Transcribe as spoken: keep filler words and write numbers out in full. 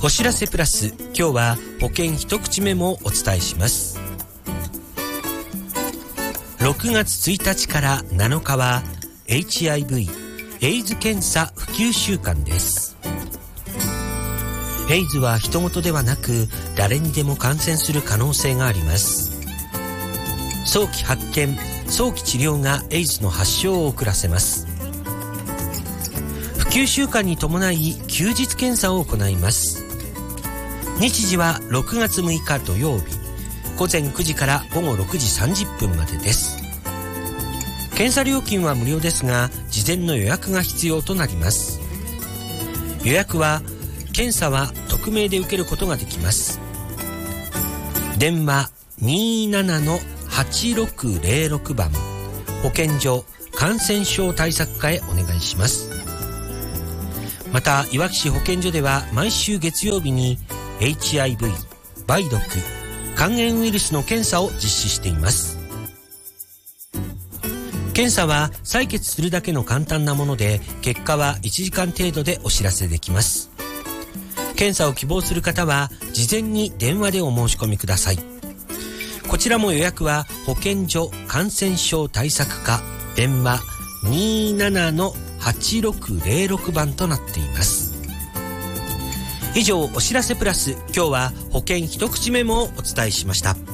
お知らせプラス、今日は保険一口メモをお伝えします。ろくがつついたちからなのかは エイチアイブイ エイズ検査普及週間です。エイズは人事ではなく、誰にでも感染する可能性があります。早期発見、早期治療がエイズの発症を遅らせます。普及週間に伴い休日検査を行います。日時はろくがつむいか土曜日、午前くじから午後ろくじさんじゅっぷんまでです。検査料金は無料ですが、事前の予約が必要となります。予約は、検査は匿名で受けることができます。電話 にーななのはちろくぜろろく 番、保健所感染症対策課へお願いします。また、いわき市保健所では毎週月曜日に エイチアイブイ、梅毒、肝炎ウイルスの検査を実施しています。検査は採血するだけの簡単なもので、結果はいちじかん程度でお知らせできます。検査を希望する方は事前に電話でお申し込みください。こちらも予約は保健所感染症対策課電話 にーななのはちろくぜろろく 番となっています。以上、お知らせプラス、今日は保険一口メモをお伝えしました。